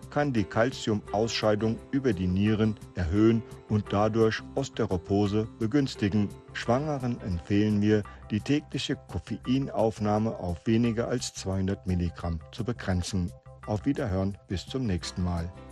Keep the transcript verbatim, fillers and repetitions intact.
kann die Calciumausscheidung über die Nieren erhöhen und dadurch Osteoporose begünstigen. Schwangeren empfehlen wir, die tägliche Koffeinaufnahme auf weniger als zweihundert Milligramm zu begrenzen. Auf Wiederhören, bis zum nächsten Mal.